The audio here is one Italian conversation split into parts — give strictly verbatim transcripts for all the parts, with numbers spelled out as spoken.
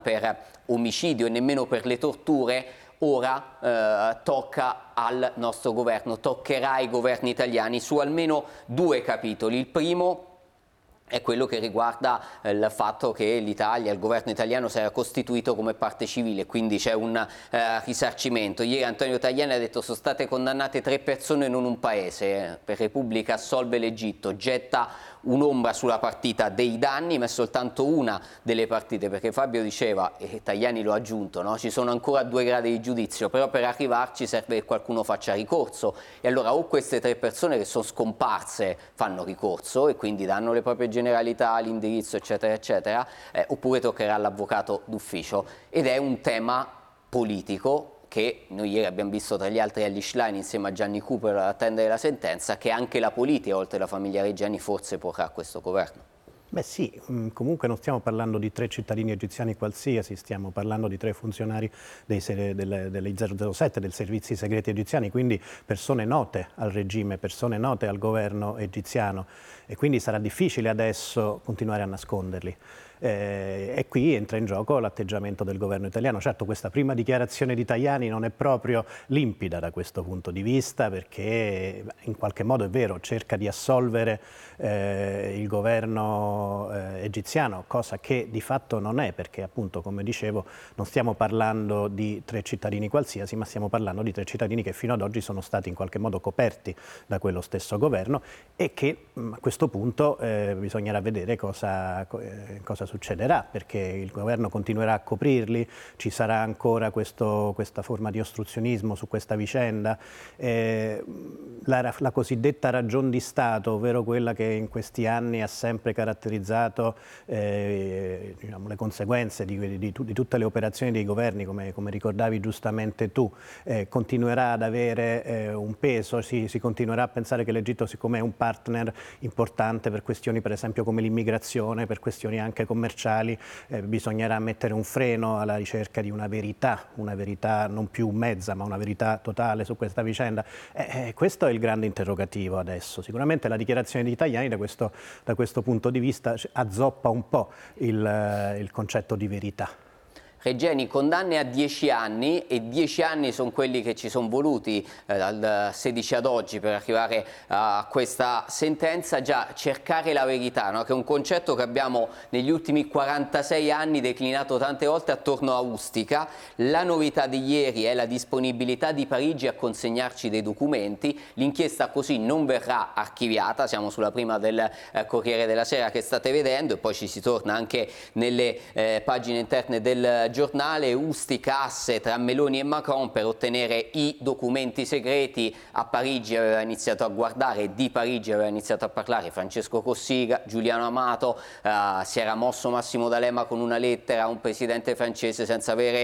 per omicidio e nemmeno per le torture, ora eh, tocca al nostro governo, toccherà ai governi italiani su almeno due capitoli. Il primo è quello che riguarda eh, il fatto che l'Italia, il governo italiano si era costituito come parte civile, quindi c'è un eh, risarcimento. Ieri Antonio Tajani ha detto: sono state condannate tre persone, non un paese. Eh. Per Repubblica assolve l'Egitto, getta un'ombra sulla partita dei danni, ma è soltanto una delle partite, perché Fabio diceva, e Tajani lo ha aggiunto, no? Ci sono ancora due gradi di giudizio, però per arrivarci serve che qualcuno faccia ricorso, e allora o queste tre persone che sono scomparse fanno ricorso e quindi danno le proprie generalità, l'indirizzo eccetera eccetera, eh, oppure toccherà all'avvocato d'ufficio, ed è un tema politico che noi ieri abbiamo visto tra gli altri Elly Schlein insieme a Gianni Cooper ad attendere la sentenza, che anche la politica, oltre alla famiglia Reggiani, forse porrà a questo governo. Beh sì, comunque non stiamo parlando di tre cittadini egiziani qualsiasi, stiamo parlando di tre funzionari dei, delle, delle zero zero sette, dei servizi segreti egiziani, quindi persone note al regime, persone note al governo egiziano, e quindi sarà difficile adesso continuare a nasconderli. Eh, e qui entra in gioco l'atteggiamento del governo italiano. Certo, questa prima dichiarazione di Tajani non è proprio limpida da questo punto di vista, perché in qualche modo è vero, cerca di assolvere eh, il governo eh, egiziano, cosa che di fatto non è, perché appunto, come dicevo, non stiamo parlando di tre cittadini qualsiasi, ma stiamo parlando di tre cittadini che fino ad oggi sono stati in qualche modo coperti da quello stesso governo, e che mh, a questo punto eh, bisognerà vedere cosa, eh, cosa succederà, perché il governo continuerà a coprirli, ci sarà ancora questo, questa forma di ostruzionismo su questa vicenda. Eh, la, la cosiddetta ragion di Stato, ovvero quella che in questi anni ha sempre caratterizzato eh, diciamo, le conseguenze di, di, di, di tutte le operazioni dei governi, come, come ricordavi giustamente tu, eh, continuerà ad avere eh, un peso, si, si continuerà a pensare che l'Egitto, siccome è un partner importante per questioni per esempio come l'immigrazione, per questioni anche commerciali, eh, bisognerà mettere un freno alla ricerca di una verità, una verità non più mezza ma una verità totale su questa vicenda. Eh, eh, questo è il grande interrogativo adesso. Sicuramente la dichiarazione di Tajani da questo, da questo punto di vista azzoppa un po' il, il concetto di verità. Reggiani, condanne a dieci anni, e dieci anni sono quelli che ci sono voluti eh, dal sedici ad oggi per arrivare a questa sentenza. Già, cercare la verità, no? Che è un concetto che abbiamo negli ultimi quarantasei anni declinato tante volte attorno a Ustica. La novità di ieri è la disponibilità di Parigi a consegnarci dei documenti. L'inchiesta così non verrà archiviata, siamo sulla prima del eh, Corriere della Sera che state vedendo, e poi ci si torna anche nelle eh, pagine interne del giornale. Ustica, asse tra Meloni e Macron per ottenere i documenti segreti. A Parigi aveva iniziato a guardare, di Parigi aveva iniziato a parlare Francesco Cossiga, Giuliano Amato, eh, si era mosso Massimo D'Alema con una lettera a un presidente francese senza avere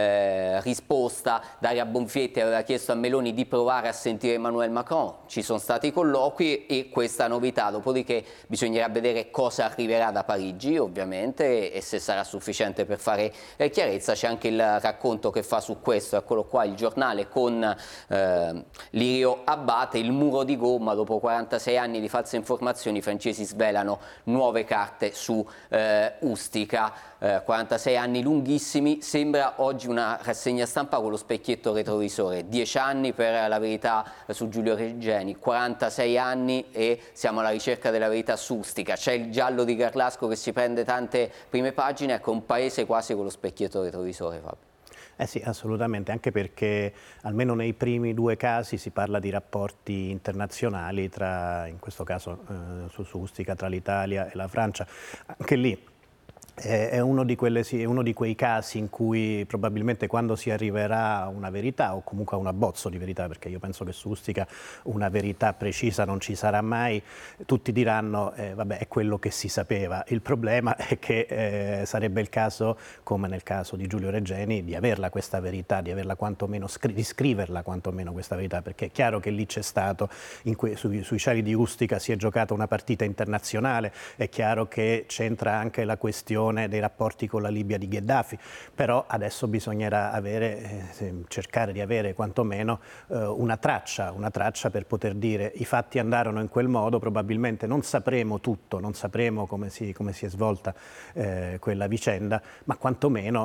eh, risposta. Daria Bonfietti aveva chiesto a Meloni di provare a sentire Emmanuel Macron, ci sono stati colloqui e questa novità, dopodiché bisognerà vedere cosa arriverà da Parigi ovviamente e se sarà sufficiente per fare eh, chiarezza. C'è anche il racconto che fa su questo, eccolo qua, il giornale con eh, Lirio Abbate, il muro di gomma. Dopo quarantasei anni di false informazioni, i francesi svelano nuove carte su eh, Ustica. Eh, quarantasei anni lunghissimi, sembra oggi una rassegna stampa con lo specchietto retrovisore. dieci anni per la verità su Giulio Reggiani, quarantasei anni e siamo alla ricerca della verità su Ustica. C'è il giallo di Garlasco che si prende tante prime pagine, ecco un paese quasi con lo specchietto retrovisore, Fabio. Eh sì, assolutamente, anche perché almeno nei primi due casi si parla di rapporti internazionali tra, in questo caso eh, su, su Ustica, tra l'Italia e la Francia. Anche lì è uno di, quelle, è uno di quei casi in cui probabilmente quando si arriverà a una verità, o comunque a un abbozzo di verità, perché io penso che su Ustica una verità precisa non ci sarà mai, tutti diranno eh, vabbè, è quello che si sapeva. Il problema è che eh, sarebbe il caso, come nel caso di Giulio Reggiani, di averla questa verità, di averla quantomeno, di scriverla quantomeno questa verità, perché è chiaro che lì c'è stato, in que, sui, sui cieli di Ustica si è giocata una partita internazionale, è chiaro che c'entra anche la questione ricostruzione dei rapporti con la Libia di Gheddafi, però adesso bisognerà avere, eh, cercare di avere quantomeno eh, una traccia, una traccia per poter dire i fatti andarono in quel modo, probabilmente non sapremo tutto, non sapremo come si, come si è svolta eh, quella vicenda, ma quantomeno